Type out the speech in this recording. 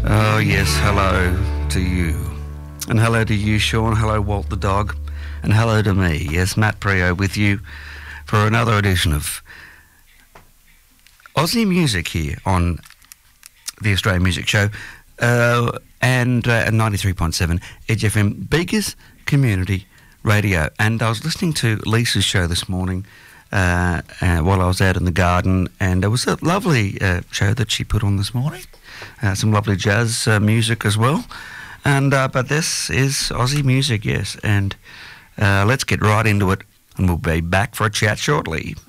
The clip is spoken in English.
Oh yes, hello to you. And hello to you, Sean. Hello, Walt the dog. And hello to me. Yes, Matt Prio with you for another edition of Aussie Music here on the Australian Music Show and 93.7 Edge FM, Beakers Community Radio. And I was listening to Lisa's show this morning while I was out in the garden, and it was a lovely show that she put on this morning. Some lovely jazz music as well. And but this is Aussie music, yes. And let's get right into it, and we'll be back for a chat shortly.